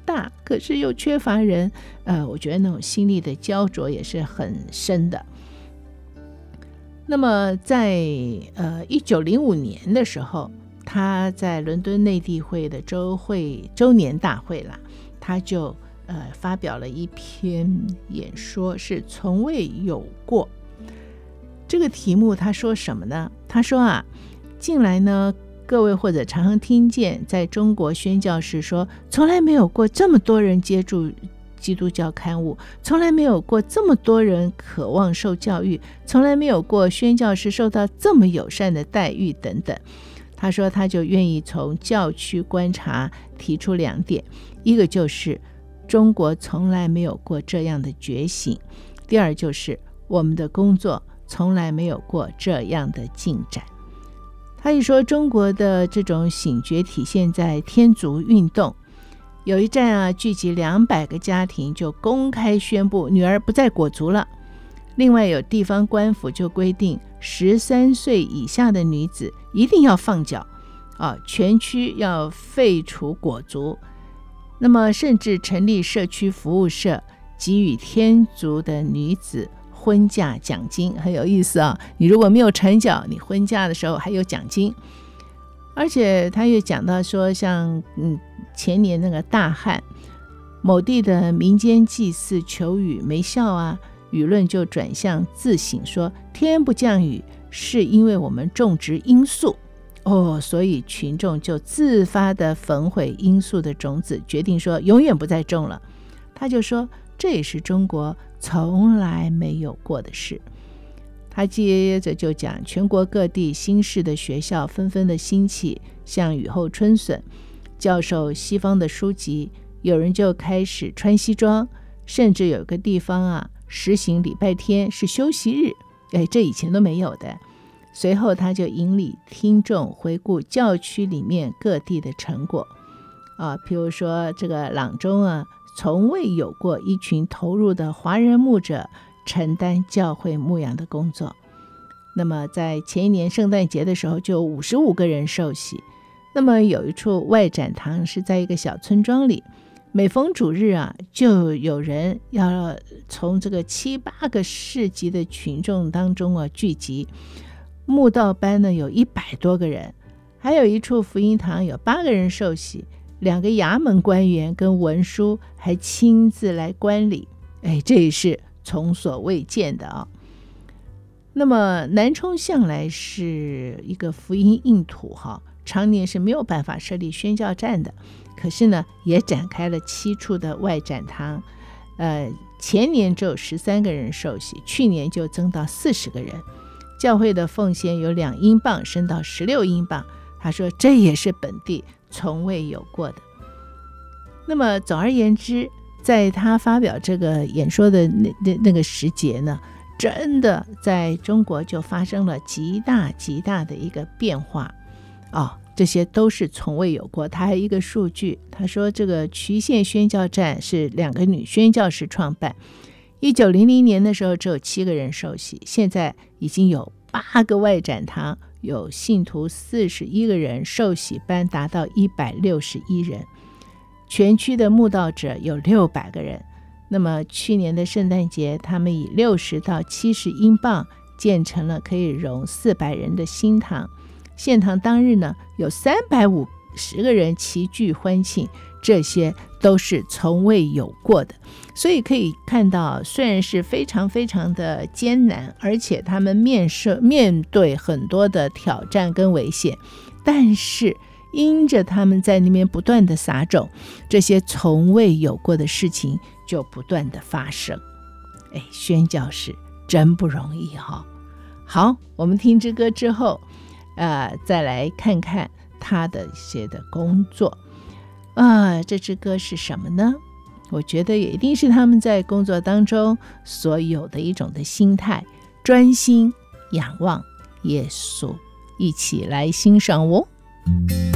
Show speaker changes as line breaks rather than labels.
大，可是又缺乏人，我觉得那种心力的焦灼也是很深的。那么在1905年的时候，他在伦敦内地会的周年大会啦，他就发表了一篇演说，是从未有过。这个题目他说什么呢？他说啊，近来呢，各位或者常常听见在中国宣教士说，从来没有过这么多人接触基督教刊物，从来没有过这么多人渴望受教育，从来没有过宣教士受到这么友善的待遇等等。他说他就愿意从教区观察提出2点，一个就是中国从来没有过这样的觉醒，第二就是我们的工作从来没有过这样的进展。他一说中国的这种醒觉体现在天族运动，有一站啊，聚集200个家庭就公开宣布女儿不再裹足了。另外有地方官府就规定13岁以下的女子一定要放脚全区要废除裹足。那么甚至成立社区服务社，给予天族的女子婚嫁奖金，很有意思啊！你如果没有缠脚，你婚嫁的时候还有奖金。而且他也讲到说，像前年那个大旱，某地的民间祭祀求雨没效啊，舆论就转向自省说，天不降雨是因为我们种植罂粟所以群众就自发的焚毁罂粟的种子，决定说永远不再种了。他就说这也是中国从来没有过的事。他接着就讲，全国各地新式的学校纷纷的兴起，像雨后春笋，教授西方的书籍，有人就开始穿西装，甚至有个地方啊，实行礼拜天是休息日，这以前都没有的。随后他就引领听众回顾教区里面各地的成果譬如说这个朗中啊，从未有过一群投入的华人牧者承担教会牧养的工作。那么在前一年圣诞节的时候，就有55个人受洗。那么有一处外展堂是在一个小村庄里，每逢主日啊，就有人要从这个7、8个市级的群众当中聚集。慕道班呢有100多个人，还有一处福音堂有8个人受洗，2个衙门官员跟文书还亲自来观礼，这也是从所未见的那么南充向来是一个福音硬土常年是没有办法设立宣教站的，可是呢也展开了7处的外展堂，前年只有13个人受洗，去年就增到40个人。教会的奉献由2英镑升到16英镑，他说这也是本地从未有过的。那么总而言之，在他发表这个演说的那个时节呢，真的在中国就发生了极大极大的一个变化这些都是从未有过。他还有一个数据，他说这个渠县宣教站是2个女宣教士创办，1900年的时候只有7个人受洗，现在已经有8个外展堂，有信徒41个人，受洗班达到161人，全区的慕道者有600个人。那么去年的圣诞节，他们以60到70英镑建成了可以容400人的新堂，献堂当日呢，有350个人齐聚欢庆，这些都是从未有过的。所以可以看到，虽然是非常非常的艰难，而且他们面对很多的挑战跟危险，但是因着他们在那边不断的撒种，这些从未有过的事情就不断的发生。宣教士真不容易好，我们听支歌之后再来看看他的一些的工作这支歌是什么呢？我觉得也一定是他们在工作当中所有的一种的心态，专心仰望耶稣，一起来欣赏